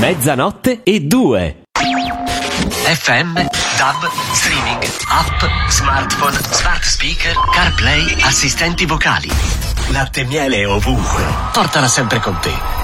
00:02. FM, DAB, streaming, app, smartphone, smart speaker, CarPlay, assistenti vocali. Latte e miele ovunque. Portala sempre con te.